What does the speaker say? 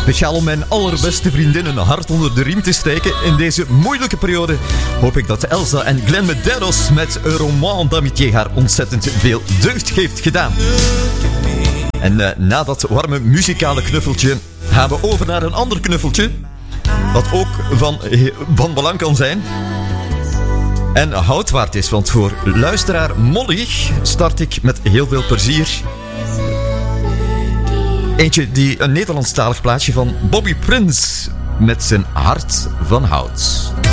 Speciaal om mijn allerbeste vriendin een hart onder de riem te steken. In deze moeilijke periode hoop ik dat Elsa en Glenn Medeiros met Un roman d'amitié haar ontzettend veel deugd heeft gedaan. En na dat warme muzikale knuffeltje gaan we over naar een ander knuffeltje. Dat ook van belang kan zijn. En hout waard is, want voor luisteraar Molly start ik met heel veel plezier. Een Nederlandstalig plaatje van Bobby Prince met zijn hart van hout.